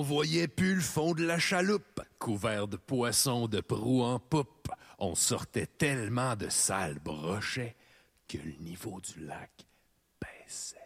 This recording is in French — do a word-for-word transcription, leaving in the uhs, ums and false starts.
voyait plus le fond de la chaloupe, couvert de poissons de proue en poupe. On sortait tellement de sales brochets que le niveau du lac baissait.